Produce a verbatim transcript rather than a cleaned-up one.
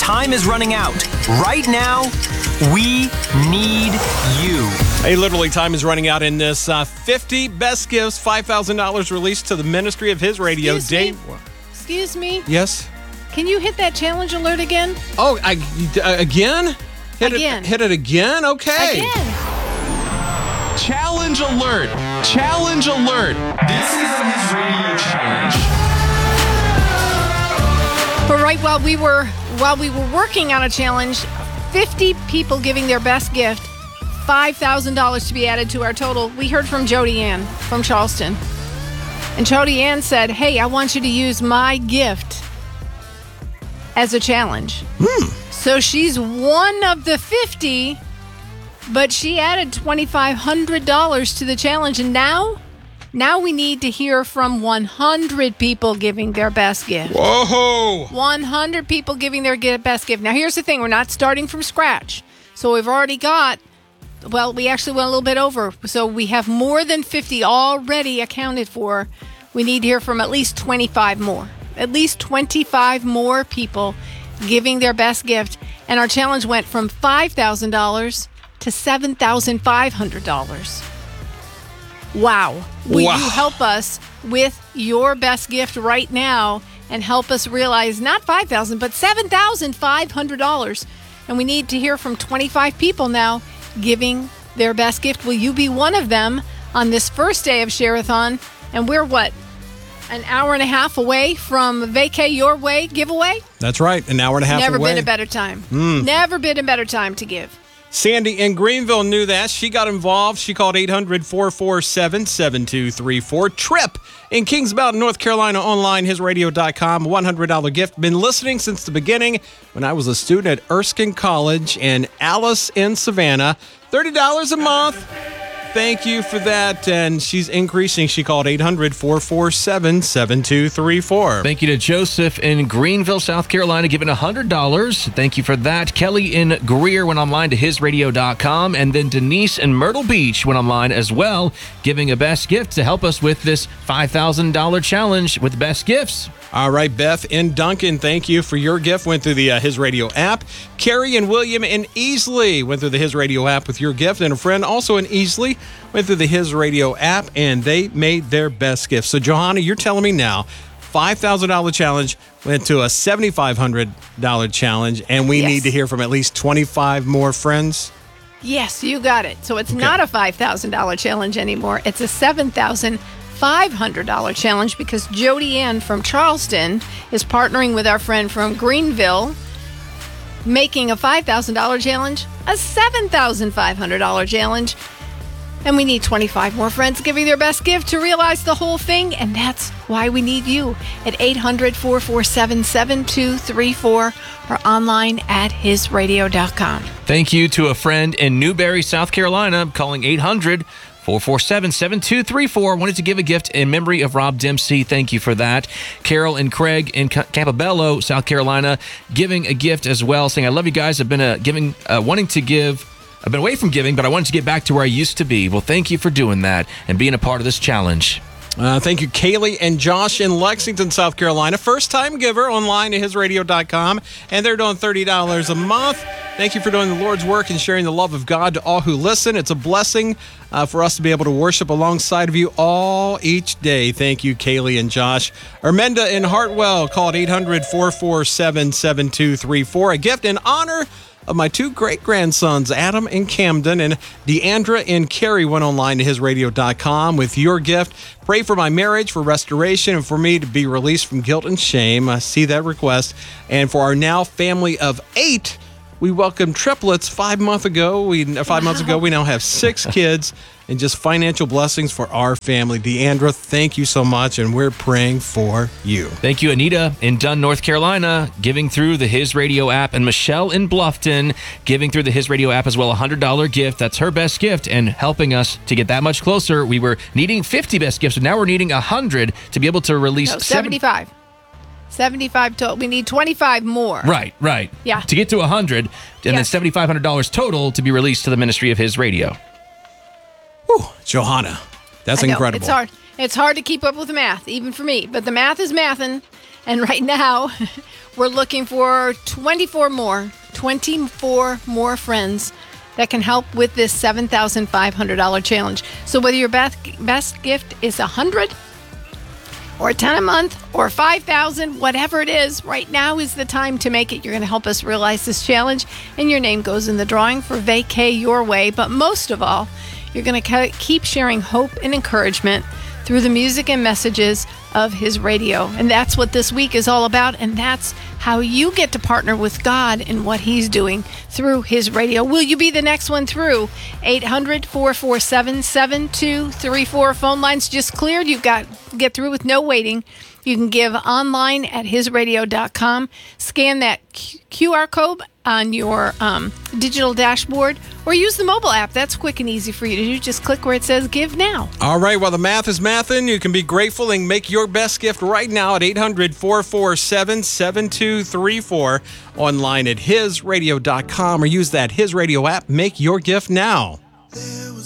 time is running out. Right now, we need you. Hey, literally, time is running out in this uh, fifty Best Gifts, five thousand dollars released to the ministry of His Radio. Excuse Dave, me? Excuse me? Yes? Can you hit that challenge alert again? Oh, I, uh, again? Hit Again. It, hit it again? Okay. Again. Challenge alert! Challenge alert! This is the His Radio Challenge. But right while we were while we were working on a challenge, fifty people giving their best gift, five thousand dollars to be added to our total. We heard from Jody Ann from Charleston. And Jody Ann said, hey, I want you to use my gift as a challenge. Hmm. So she's one of the fifty, but she added twenty-five hundred dollars to the challenge. And now, now we need to hear from one hundred people giving their best gift. Whoa! one hundred people giving their gi- best gift. Now, here's the thing. We're not starting from scratch. So we've already got, well, we actually went a little bit over. So we have more than fifty already accounted for. We need to hear from at least twenty-five more. At least twenty-five more people giving their best gift. And our challenge went from five thousand dollars to seven thousand five hundred dollars. Wow. Will Wow. you help us with your best gift right now and help us realize not five thousand dollars, but seven thousand five hundred dollars? And we need to hear from twenty-five people now giving their best gift. Will you be one of them on this first day of Share-a-thon? And we're what? An hour and a half away from Vacay Your Way giveaway? That's right, an hour and a half Never away. been a better time. Mm. Never been a better time to give. Sandy in Greenville knew that. She got involved. She called eight hundred, four four seven, seven two three four. Trip in Kings Mountain, North Carolina, online, his radio dot com, one hundred dollars gift. Been listening since the beginning when I was a student at Erskine College, and Alice in Savannah, thirty dollars a month. Thank you for that. And she's increasing. She called eight hundred, four four seven, seven two three four. Thank you to Joseph in Greenville, South Carolina, giving one hundred dollars. Thank you for that. Kelly in Greer went online to his radio dot com. And then Denise in Myrtle Beach went online as well, giving a best gift to help us with this five thousand dollars challenge with best gifts. All right, Beth in Duncan, thank you for your gift. Went through the uh, His Radio app. Carrie and William in Easley went through the His Radio app with your gift. And a friend also in Easley went through the His Radio app, and they made their best gift. So, Johanna, you're telling me now, five thousand dollars challenge went to a seven thousand five hundred dollars challenge, and we Yes. need to hear from at least twenty-five more friends? Yes, you got it. So it's not a five thousand dollars challenge anymore. It's a seven thousand five hundred dollars challenge because Jody Ann from Charleston is partnering with our friend from Greenville, making a five thousand dollars challenge a seven thousand five hundred dollars challenge. And we need twenty-five more friends giving their best gift to realize the whole thing. And that's why we need you at eight hundred, four four seven, seven two three four or online at his radio dot com. Thank you to a friend in Newberry, South Carolina, calling eight hundred, four four seven, seven two three four. Wanted to give a gift in memory of Rob Dempsey. Thank you for that. Carol and Craig in Campobello, South Carolina, giving a gift as well, saying, I love you guys. I've been uh, giving, uh, wanting to give. I've been away from giving, but I wanted to get back to where I used to be. Well, thank you for doing that and being a part of this challenge. Uh, thank you, Kaylee and Josh in Lexington, South Carolina. First-time giver online at his radio dot com, and they're doing thirty dollars a month. Thank you for doing the Lord's work and sharing the love of God to all who listen. It's a blessing uh, for us to be able to worship alongside of you all each day. Thank you, Kaylee and Josh. Ermenda in Hartwell called eight hundred, four four seven, seven two three four. A gift in honor of my two great-grandsons, Adam and Camden, and Deandra and Carrie went online to his radio dot com with your gift. Pray for my marriage, for restoration, and for me to be released from guilt and shame. I see that request. And for our now family of eight, we welcomed triplets five months ago. We five months ago, we now have six kids, and just financial blessings for our family. Deandra, thank you so much, and we're praying for you. Thank you, Anita in Dunn, North Carolina, giving through the His Radio app, and Michelle in Bluffton, giving through the His Radio app as well, a one hundred dollars gift. That's her best gift, and helping us to get that much closer. We were needing fifty best gifts, but now we're needing one hundred to be able to release No, seventy-five. seventy-five total. We need twenty-five more. Right, right. Yeah. To get to one hundred, and then Yes. seven thousand five hundred dollars total to be released to the ministry of His Radio. Whew, Johanna, that's I know, incredible. It's hard. It's hard to keep up with the math, even for me. But the math is mathin', And right now, we're looking for twenty-four more, twenty-four more friends that can help with this seven thousand five hundred dollars challenge. So whether your best, best gift is one hundred dollars or ten a month or five thousand, whatever it is, right now is the time to make it. You're going to help us realize this challenge, and your name goes in the drawing for Vacay Your Way. But most of all, you're going to keep sharing hope and encouragement through the music and messages of his radio. And that's what this week is all about, and that's how you get to partner with God in what he's doing through his radio. Will you be the next one through? eight hundred, four four seven, seven two three four. Phone lines just cleared. You've got to get through with no waiting. You can give online at his radio dot com. Scan that Q R code on your um, digital dashboard, or use the mobile app. That's quick and easy for you to do. Just click where it says Give Now. All right, while the math is mathin', you can be grateful and make your best gift right now at eight hundred, four four seven, seven two three four, online at his radio dot com, or use that His Radio app. Make your gift now.